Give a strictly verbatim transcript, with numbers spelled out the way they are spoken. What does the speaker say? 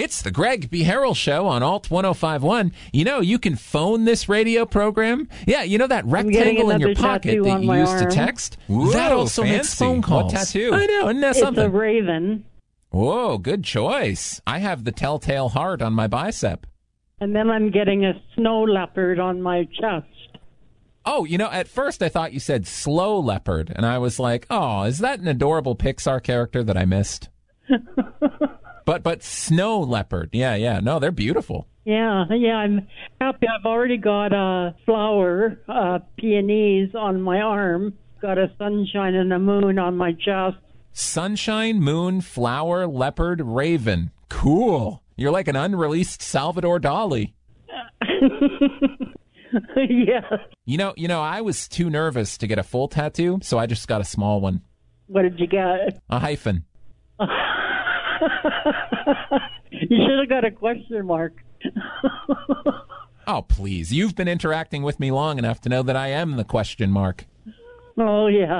It's the Greg B. Harrell Show on Alt ten fifty-one. You know, you can phone this radio program. Yeah, you know that rectangle in your pocket that you use arm. to text? Whoa, that also fancy. makes phone calls. What tattoo? I know, isn't that It's something? a raven. Whoa, good choice. I have the telltale heart on my bicep. And then I'm getting a snow leopard on my chest. Oh, you know, at first I thought you said slow leopard, and I was like, oh, is that an adorable Pixar character that I missed? But but snow leopard, yeah, yeah. No, they're beautiful. Yeah, yeah, I'm happy. I've already got a flower, uh, peonies on my arm. Got a sunshine and a moon on my chest. Sunshine, moon, flower, leopard, raven. Cool. You're like an unreleased Salvador Dali. Yeah. You know, you know, I was too nervous to get a full tattoo, so I just got a small one. What did you get? A hyphen. You should have got a question mark. Oh, please. You've been interacting with me long enough to know that I am the question mark. Oh, yeah.